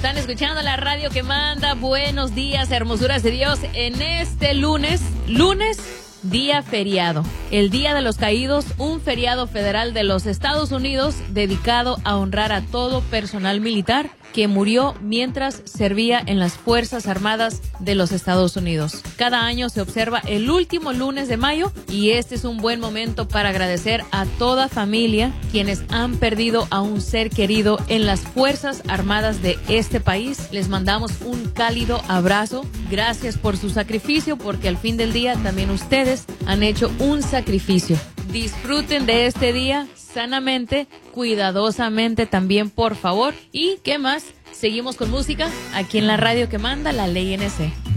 Están escuchando la radio que manda. Buenos días, hermosuras de Dios. En este lunes, día feriado. El Día de los Caídos, un feriado federal de los Estados Unidos dedicado a honrar a todo personal militar que murió mientras servía en las Fuerzas Armadas de los Estados Unidos. Cada año se observa el último lunes de mayo y este es un buen momento para agradecer a toda familia quienes han perdido a un ser querido en las Fuerzas Armadas de este país. Les mandamos un cálido abrazo. Gracias por su sacrificio, porque al fin del día también ustedes han hecho un sacrificio. Disfruten de este día sanamente, cuidadosamente también, por favor. ¿Y qué más? Seguimos con música aquí en la radio que manda, la Ley NC.